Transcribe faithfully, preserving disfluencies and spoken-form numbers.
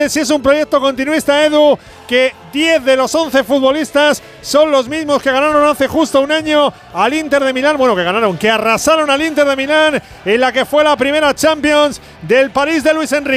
Si es un proyecto continuista, Edu, que diez de los once futbolistas son los mismos que ganaron hace justo un año al Inter de Milán, bueno, que ganaron, que arrasaron al Inter de Milán en la que fue la primera Champions del París de Luis Enrique.